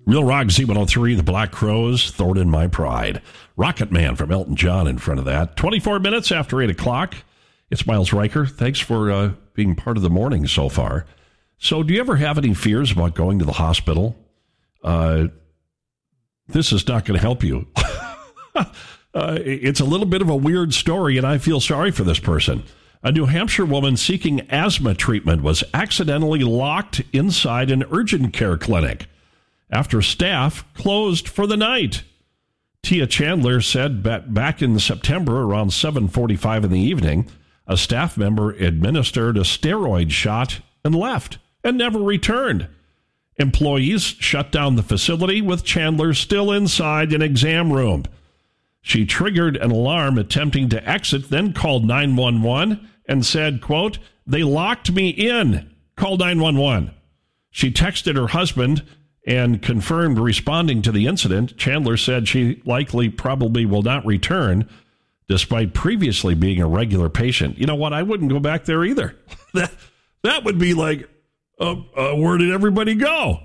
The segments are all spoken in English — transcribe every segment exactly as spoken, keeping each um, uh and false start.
Real Rock Z one oh three, The Black Crowes, Thorn in My Pride. Rocket Man from Elton John in front of that. twenty-four minutes after eight o'clock. It's Miles Riker. Thanks for uh, being part of the morning so far. So do you ever have any fears about going to the hospital? Uh, this is not going to help you. uh, it's a little bit of a weird story, and I feel sorry for this person. A New Hampshire woman seeking asthma treatment was accidentally locked inside an urgent care clinic after staff closed for the night. Tia Chandler said back in September around seven forty-five in the evening, a staff member administered a steroid shot and left and never returned. Employees shut down the facility with Chandler still inside an exam room. She triggered an alarm attempting to exit, then called nine one one and said, quote, "They locked me in. Call nine one one. She texted her husband and confirmed responding to the incident. Chandler said she likely probably will not return, despite previously being a regular patient. You know what? I wouldn't go back there either. that that would be like, uh, uh, where did everybody go?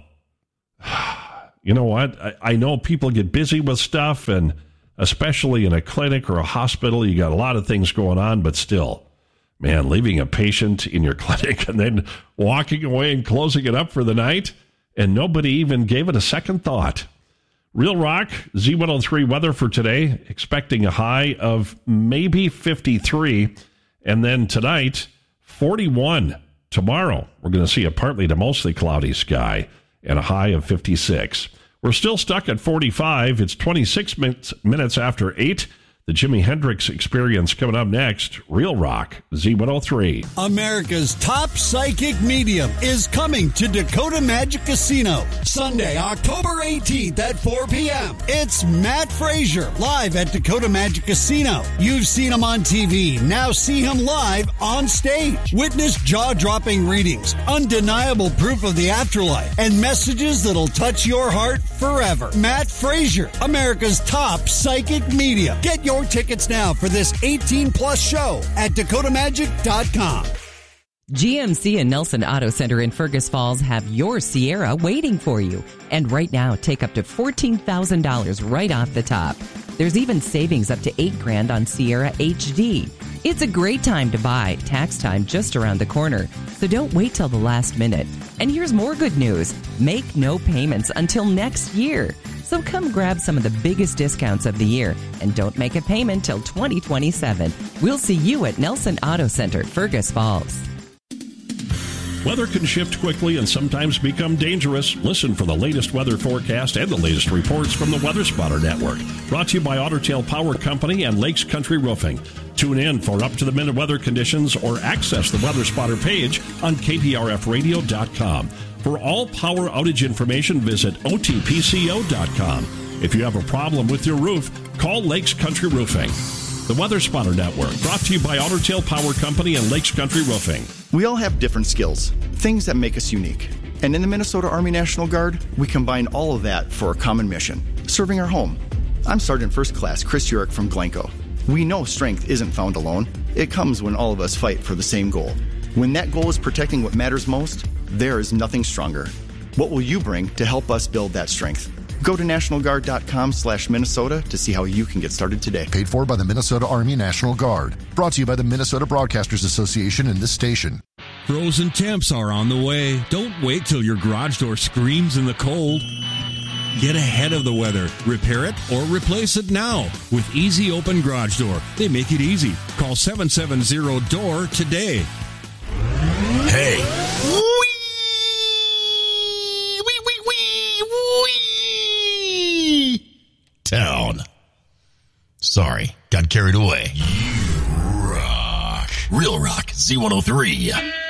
You know what? I, I know people get busy with stuff, and especially in a clinic or a hospital, you got a lot of things going on, but still, man, leaving a patient in your clinic and then walking away and closing it up for the night, and nobody even gave it a second thought. Real Rock, Z one oh three weather for today, expecting a high of maybe fifty-three, and then tonight, forty-one. Tomorrow, we're going to see a partly to mostly cloudy sky and a high of fifty-six. We're still stuck at forty-five. It's twenty-six minutes, minutes after eight. The Jimi Hendrix Experience coming up next. Real Rock, Z one oh three. America's top psychic medium is coming to Dakota Magic Casino Sunday, October eighteenth at four p.m. It's Matt Frazier live at Dakota Magic Casino. You've seen him on T V. Now see him live on stage. Witness jaw-dropping readings, undeniable proof of the afterlife, and messages that'll touch your heart forever. Matt Frazier, America's top psychic medium. Get your tickets now for this eighteen plus show at dakota magic dot com. G M C and Nelson Auto Center in Fergus Falls have your Sierra waiting for you. And right now, take up to fourteen thousand dollars right off the top. There's even savings up to eight grand on Sierra H D. It's a great time to buy. Tax time just around the corner. So don't wait till the last minute. And here's more good news. Make no payments until next year. So come grab some of the biggest discounts of the year and don't make a payment till twenty twenty-seven. We'll see you at Nelson Auto Center, Fergus Falls. Weather can shift quickly and sometimes become dangerous. Listen for the latest weather forecast and the latest reports from the Weather Spotter Network. Brought to you by Otter Tail Power Company and Lakes Country Roofing. Tune in for up-to-the-minute weather conditions or access the Weather Spotter page on K P R F radio dot com. For all power outage information, visit O T P C O dot com. If you have a problem with your roof, call Lakes Country Roofing. The Weather Spotter Network, brought to you by Otter Tail Power Company and Lakes Country Roofing. We all have different skills, things that make us unique. And in the Minnesota Army National Guard, we combine all of that for a common mission, serving our home. I'm Sergeant First Class Chris Urich from Glencoe. We know strength isn't found alone. It comes when all of us fight for the same goal. When that goal is protecting what matters most, there is nothing stronger. What will you bring to help us build that strength? Go to national guard dot com slash Minnesota to see how you can get started today. Paid for by the Minnesota Army National Guard. Brought to you by the Minnesota Broadcasters Association and this station. Frozen temps are on the way. Don't wait till your garage door screams in the cold. Get ahead of the weather. Repair it or replace it now with Easy Open Garage Door. They make it easy. Call seven seven zero D O O R today. Hey. Wee! Wee, wee, wee, wee! Town. Sorry, got carried away. You rock. Real Rock, Z one oh three.